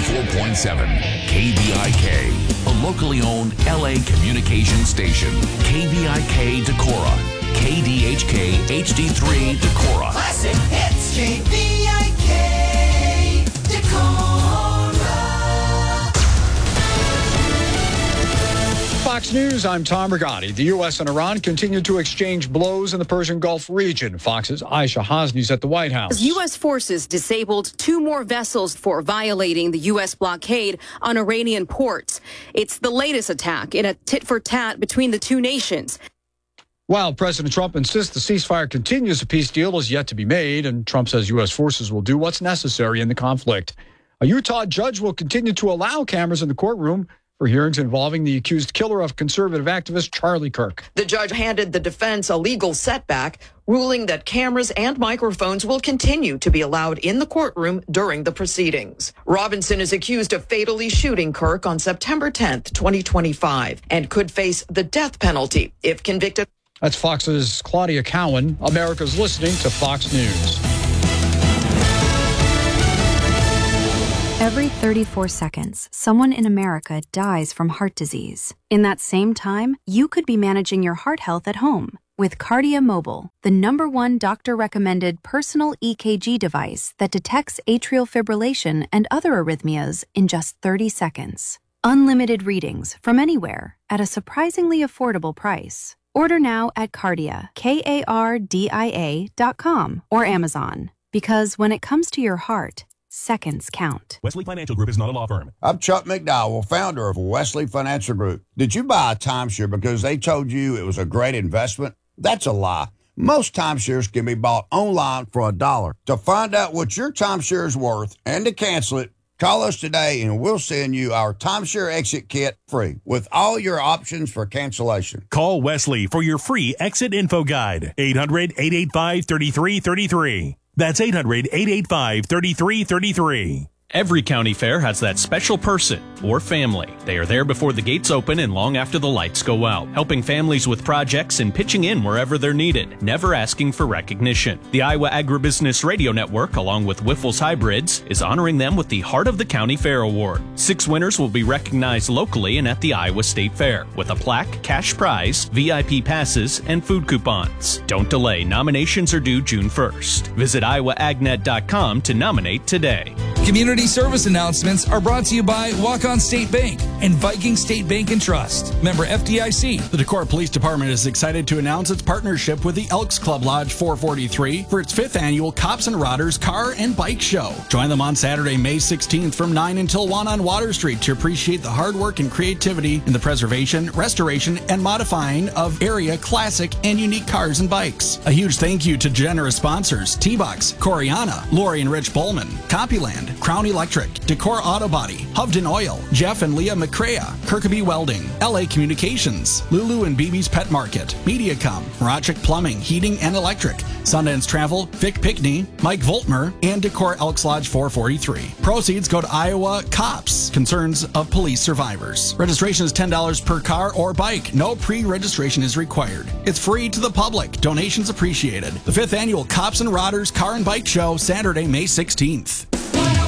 94.7 KVIK, a locally owned LA communication station. KVIK Decorah, KDHK HD3 Decorah. Classic hits, KVIK Decorah. Fox News, I'm Tom Rigotti. The U.S. and Iran continue to exchange blows in the Persian Gulf region. Fox's Aisha Hasni's at the White House. U.S. forces disabled 2 more vessels for violating the U.S. blockade on Iranian ports. It's the latest attack in a tit-for-tat between the two nations. While President Trump insists the ceasefire continues, a peace deal is yet to be made, and Trump says U.S. forces will do what's necessary in the conflict. A Utah judge will continue to allow cameras in the courtroom for hearings involving the accused killer of conservative activist Charlie Kirk. The judge handed the defense a legal setback, ruling that cameras and microphones will continue to be allowed in the courtroom during the proceedings. Robinson is accused of fatally shooting Kirk on September 10th, 2025, and could face the death penalty if convicted. That's Fox's Claudia Cowan. America's listening to Fox News. Every 34 seconds, someone in America dies from heart disease. In that same time, you could be managing your heart health at home with Cardia Mobile, the #1 doctor-recommended personal EKG device that detects atrial fibrillation and other arrhythmias in just 30 seconds. Unlimited readings from anywhere at a surprisingly affordable price. Order now at Cardia, KARDIA.com or Amazon. Because when it comes to your heart, seconds count. Wesley Financial Group is not a law firm. I'm Chuck McDowell, founder of Wesley Financial Group. Did you buy a timeshare because they told you it was a great investment? That's a lie. Most timeshares can be bought online for $1. To find out what your timeshare is worth and to cancel it, call us today and we'll send you our timeshare exit kit free with all your options for cancellation. Call Wesley for your free exit info guide. 800-885-3333. That's 800-885-3333. Every county fair has that special person or family. They are there before the gates open and long after the lights go out, helping families with projects and pitching in wherever they're needed, never asking for recognition. The Iowa Agribusiness Radio Network, along with Wiffles Hybrids, is honoring them with the Heart of the County Fair Award. 6 winners will be recognized locally and at the Iowa State Fair, with a plaque, cash prize, VIP passes, and food coupons. Don't delay. Nominations are due June 1st. Visit iowaagnet.com to nominate today. Community service announcements are brought to you by Walk-On State Bank and Viking State Bank and Trust. Member FDIC. The Decorah Police Department is excited to announce its partnership with the Elks Club Lodge 443 for its 5th annual Cops and Rodders Car and Bike Show. Join them on Saturday, May 16th from 9 until 1 on Water Street to appreciate the hard work and creativity in the preservation, restoration, and modifying of area classic and unique cars and bikes. A huge thank you to generous sponsors T-Box, Coriana, Lori and Rich Bowman, Copyland, Crown Electric, Decorah Auto Body, Hovden Oil, Jeff and Leah McCrea, Kirkby Welding, LA Communications, Lulu and BB's Pet Market, Mediacom, Rochik Plumbing, Heating and Electric, Sundance Travel, Vic Pickney, Mike Voltmer, and Decorah Elks Lodge 443. Proceeds go to Iowa Cops, Concerns of Police Survivors. Registration is $10 per car or bike. No pre-registration is required. It's free to the public. Donations appreciated. The 5th annual Cops and Rodders Car and Bike Show, Saturday, May 16th.